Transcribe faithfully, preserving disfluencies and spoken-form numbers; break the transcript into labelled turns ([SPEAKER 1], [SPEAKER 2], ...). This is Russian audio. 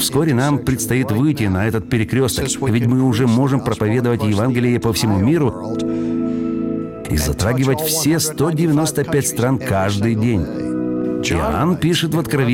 [SPEAKER 1] вскоре нам предстоит выйти на этот перекресток, ведь мы уже можем проповедовать Евангелие по всему миру и затрагивать все сто девяносто пять стран каждый день. Иоанн пишет в Откровении,